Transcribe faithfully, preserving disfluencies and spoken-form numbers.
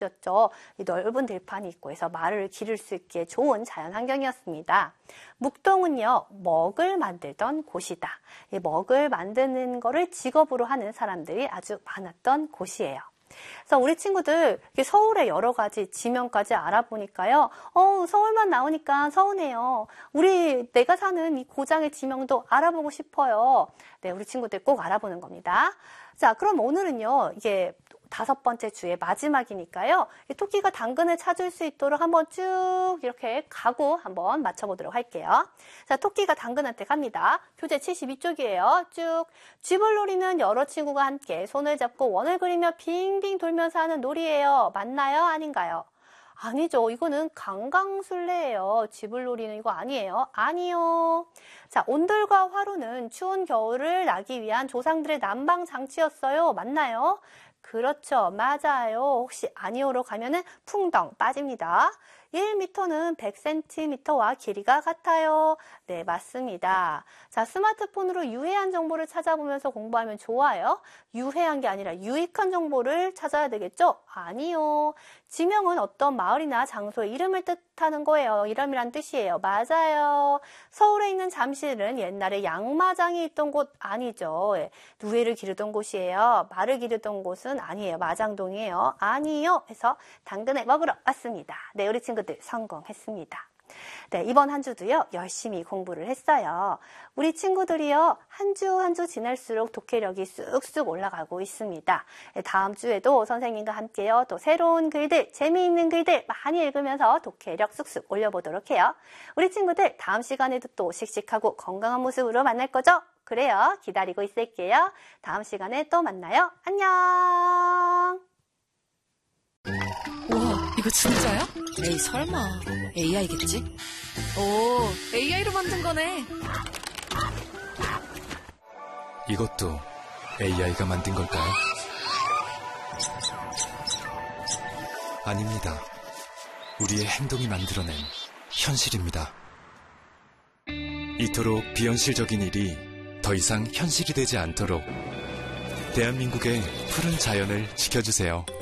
였죠. 이 넓은 들판이 있고 해서 말을 기를 수 있게 좋은 자연 환경이었습니다. 묵동은요, 먹을 만들던 곳이다. 이 먹을 만드는 거를 직업으로 하는 사람들이 아주 많았던 곳이에요. 그래서 우리 친구들 서울의 여러 가지 지명까지 알아보니까요. 어, 서울만 나오니까 서운해요. 우리 내가 사는 이 고장의 지명도 알아보고 싶어요. 네, 우리 친구들 꼭 알아보는 겁니다. 자, 그럼 오늘은요. 이게 다섯 번째 주의 마지막이니까요. 이 토끼가 당근을 찾을 수 있도록 한번 쭉 이렇게 가고 한번 맞춰보도록 할게요. 자, 토끼가 당근한테 갑니다. 교재 칠십이 쪽이에요. 쭉. 쥐불놀이는 여러 친구가 함께 손을 잡고 원을 그리며 빙빙 돌면서 하는 놀이예요. 맞나요? 아닌가요? 아니죠. 이거는 강강술래예요. 쥐불놀이는 이거 아니에요. 아니요. 자, 온돌과 화로는 추운 겨울을 나기 위한 조상들의 난방 장치였어요. 맞나요? 그렇죠. 맞아요. 혹시 아니오로 가면은 풍덩 빠집니다. 일 미터는 백 센티미터와 길이가 같아요. 네, 맞습니다. 자, 스마트폰으로 유해한 정보를 찾아보면서 공부하면 좋아요. 유해한 게 아니라 유익한 정보를 찾아야 되겠죠? 아니요. 지명은 어떤 마을이나 장소의 이름을 뜻하는 거예요. 이름이란 뜻이에요. 맞아요. 서울에 있는 잠실은 옛날에 양마장이 있던 곳 아니죠. 누에를 기르던 곳이에요. 말을 기르던 곳은 아니에요. 마장동이에요. 아니요. 해서 당근을 먹으러 왔습니다. 네, 우리 친구들 성공했습니다. 네, 이번 한 주도요, 열심히 공부를 했어요. 우리 친구들이요, 한 주 한 주 지날수록 독해력이 쑥쑥 올라가고 있습니다. 네, 다음 주에도 선생님과 함께요, 또 새로운 글들, 재미있는 글들 많이 읽으면서 독해력 쑥쑥 올려보도록 해요. 우리 친구들 다음 시간에도 또 씩씩하고 건강한 모습으로 만날 거죠? 그래요. 기다리고 있을게요. 다음 시간에 또 만나요. 안녕! 우와, 이거 진짜야? 에이, 설마. 에이아이겠지? 오, 에이아이로 만든 거네. 이것도 에이아이가 만든 걸까요? 아닙니다. 우리의 행동이 만들어낸 현실입니다. 이토록 비현실적인 일이 더 이상 현실이 되지 않도록 대한민국의 푸른 자연을 지켜주세요.